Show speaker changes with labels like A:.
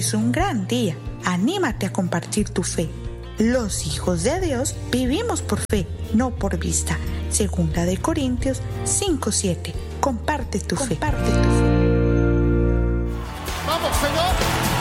A: es un gran día. Anímate a compartir tu fe. Los hijos de Dios vivimos por fe, no por vista. 2 Corintios 5:7. Comparte tu fe.
B: ¡Vamos, Señor!